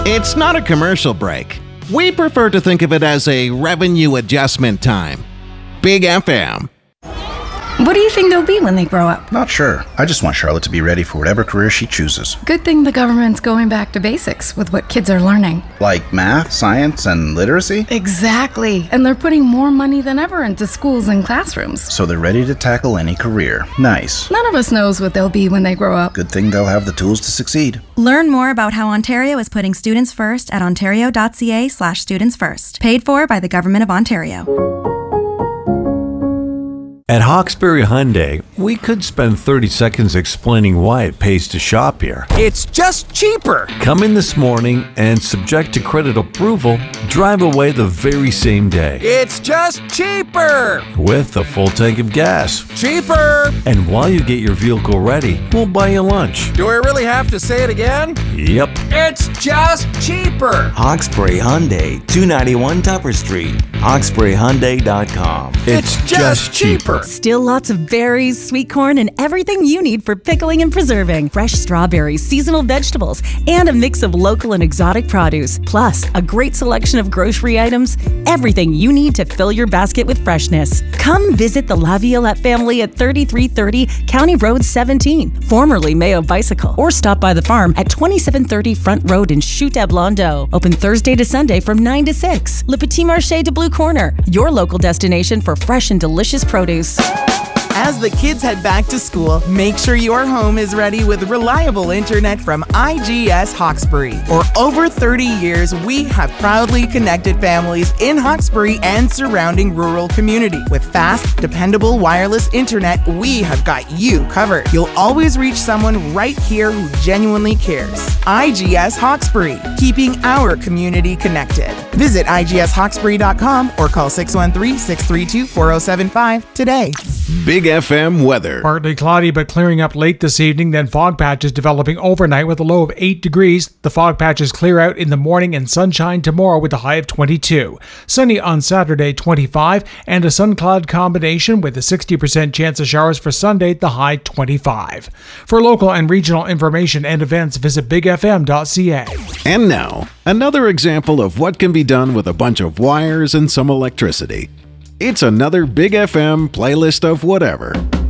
It's not a commercial break. We prefer to think of it as a revenue adjustment time. Big FM. What do you think they'll be when they grow up? Not sure. I just want Charlotte to be ready for whatever career she chooses. Good thing the government's going back to basics with what kids are learning. Like math, science, and literacy? Exactly. And they're putting more money than ever into schools and classrooms. So they're ready to tackle any career. Nice. None of us knows what they'll be when they grow up. Good thing they'll have the tools to succeed. Learn more about how Ontario is putting students first at ontario.ca/studentsfirst. Paid for by the Government of Ontario. At Hawkesbury Hyundai, we could spend 30 seconds explaining why it pays to shop here. It's just cheaper. Come in this morning and, subject to credit approval, drive away the very same day. It's just cheaper. With a full tank of gas. Cheaper. And while you get your vehicle ready, we'll buy you lunch. Do I really have to say it again? Yep. It's just cheaper. Hawkesbury Hyundai, 291 Tupper Street. HawkesburyHyundai.com. It's just cheaper. Still lots of berries, sweet corn, and everything you need for pickling and preserving. Fresh strawberries, seasonal vegetables, and a mix of local and exotic produce. Plus, a great selection of grocery items. Everything you need to fill your basket with freshness. Come visit the La Violette family at 3330 County Road 17, formerly Mayo Bicycle, or stop by the farm at 2730 Front Road in Chute-Blondeau. Open Thursday to Sunday from 9 to 6. Le Petit Marché de Blue Corner, your local destination for fresh and delicious produce. As the kids head back to school, make sure your home is ready with reliable internet from IGS Hawkesbury. For over 30 years, we have proudly connected families in Hawkesbury and surrounding rural community. With fast, dependable wireless internet, we have got you covered. You'll always reach someone right here who genuinely cares. IGS Hawkesbury, keeping our community connected. Visit igshawkesbury.com or call 613-632-4075 today. Big FM weather. Partly cloudy but clearing up late this evening, then fog patches developing overnight with a low of 8 degrees. The fog patches clear out in the morning and sunshine tomorrow with a high of 22. Sunny on Saturday, 25, and a sun-cloud combination with a 60% chance of showers for Sunday, the high 25. For local and regional information and events, visit bigfm.ca. And now, another example of what can be done with a bunch of wires and some electricity. It's another Big FM playlist of whatever.